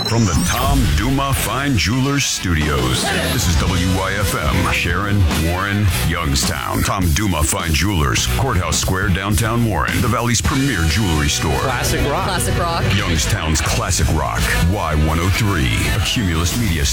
From the Tom Duma Fine Jewelers Studios, this is WYFM, Sharon, Warren, Youngstown. Tom Duma Fine Jewelers, Courthouse Square, downtown Warren, the Valley's premier jewelry store. Classic rock. Classic rock. Youngstown's classic rock, Y103, a Cumulus Media